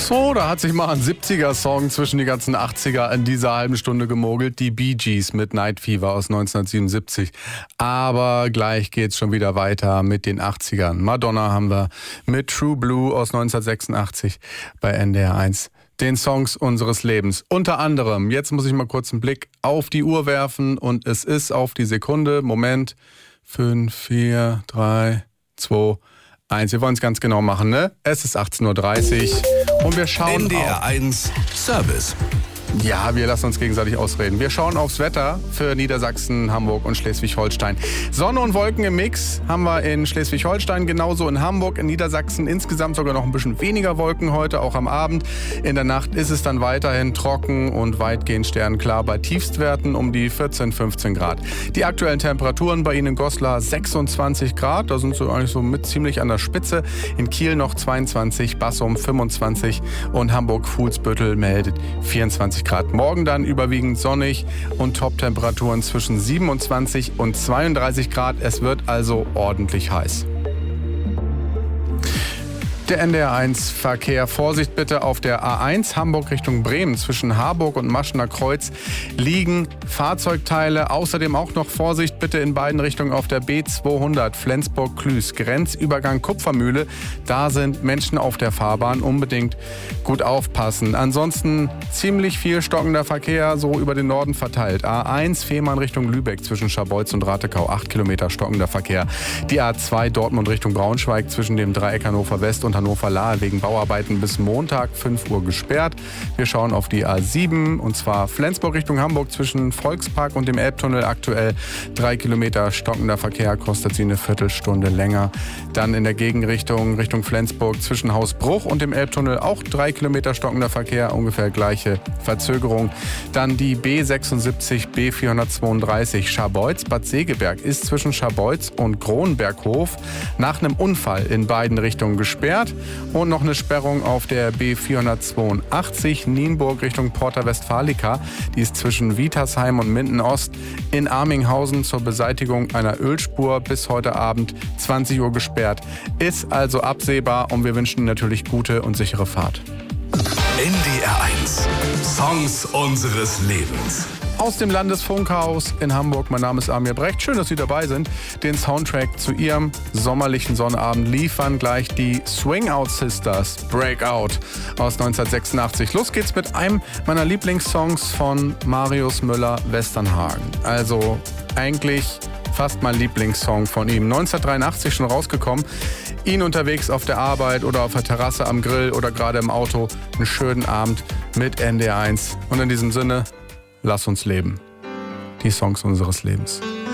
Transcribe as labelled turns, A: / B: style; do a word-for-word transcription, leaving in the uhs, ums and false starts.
A: So, da hat sich mal ein siebziger-Song zwischen die ganzen achtziger in dieser halben Stunde gemogelt. Die Bee Gees mit Night Fever aus neunzehnhundertsiebenundsiebzig. Aber gleich geht's schon wieder weiter mit den achtzigern. Madonna haben wir mit True Blue aus neunzehnhundertsechsundachtzig bei N D R eins. Den Songs unseres Lebens. Unter anderem, jetzt muss ich mal kurz einen Blick auf die Uhr werfen und es ist auf die Sekunde. Moment. fünf, vier, drei, zwei, eins. Wir wollen es ganz genau machen, ne? Es ist achtzehn Uhr dreißig und wir schauen
B: N D R eins
A: auf
B: Service.
A: Ja, wir lassen uns gegenseitig ausreden. Wir schauen aufs Wetter für Niedersachsen, Hamburg und Schleswig-Holstein. Sonne und Wolken im Mix haben wir in Schleswig-Holstein, genauso in Hamburg, in Niedersachsen. Insgesamt sogar noch ein bisschen weniger Wolken heute, auch am Abend. In der Nacht ist es dann weiterhin trocken und weitgehend sternklar bei Tiefstwerten um die vierzehn, fünfzehn Grad. Die aktuellen Temperaturen bei Ihnen in Goslar sechsundzwanzig Grad, da sind sie eigentlich so mit ziemlich an der Spitze. In Kiel noch zweiundzwanzig, Bassum fünfundzwanzig und Hamburg-Fuhlsbüttel meldet vierundzwanzig Grad. Morgen dann überwiegend sonnig und Top-Temperaturen zwischen siebenundzwanzig und zweiunddreißig Grad. Es wird also ordentlich heiß. Der N D R eins Verkehr. Vorsicht bitte auf der A eins Hamburg Richtung Bremen. Zwischen Harburg und Maschener Kreuz liegen Fahrzeugteile. Außerdem auch noch Vorsicht bitte in beiden Richtungen auf der B zweihundert Flensburg-Klüß. Grenzübergang Kupfermühle. Da sind Menschen auf der Fahrbahn. Unbedingt gut aufpassen. Ansonsten ziemlich viel stockender Verkehr so über den Norden verteilt. A eins Fehmarn Richtung Lübeck zwischen Scharbeutz und Ratekau. acht Kilometer stockender Verkehr. Die A zwei Dortmund Richtung Braunschweig zwischen dem Dreieck Hannover West und Hannover-Lahe wegen Bauarbeiten bis Montag fünf Uhr gesperrt. Wir schauen auf die A sieben und zwar Flensburg Richtung Hamburg zwischen Volkspark und dem Elbtunnel. Aktuell drei Kilometer stockender Verkehr, kostet sie eine Viertelstunde länger. Dann in der Gegenrichtung Richtung Flensburg zwischen Hausbruch und dem Elbtunnel auch drei Kilometer stockender Verkehr, ungefähr gleiche Verzögerung. Dann die B sechsundsiebzig B vierhundertzweiunddreißig Scharbeutz Bad Segeberg ist zwischen Scharbeutz und Kronberghof nach einem Unfall in beiden Richtungen gesperrt. Und noch eine Sperrung auf der B vierhundertzweiundachtzig Nienburg Richtung Porta Westfalica. Die ist zwischen Wietersheim und Minden-Ost in Arminghausen zur Beseitigung einer Ölspur bis heute Abend zwanzig Uhr gesperrt. Ist also absehbar und wir wünschen natürlich gute und sichere Fahrt.
B: N D R eins Songs unseres Lebens.
A: Aus dem Landesfunkhaus in Hamburg, mein Name ist Amir Brecht. Schön, dass Sie dabei sind. Den Soundtrack zu Ihrem sommerlichen Sonnabend liefern gleich die Swing Out Sisters, Breakout aus neunzehnhundertsechsundachtzig. Los geht's mit einem meiner Lieblingssongs von Marius Müller-Westernhagen. Also eigentlich fast mein Lieblingssong von ihm. neunzehnhundertdreiundachtzig schon rausgekommen. Ihn unterwegs auf der Arbeit oder auf der Terrasse am Grill oder gerade im Auto. Einen schönen Abend mit N D R eins. Und in diesem Sinne, lass uns leben. Die Songs unseres Lebens.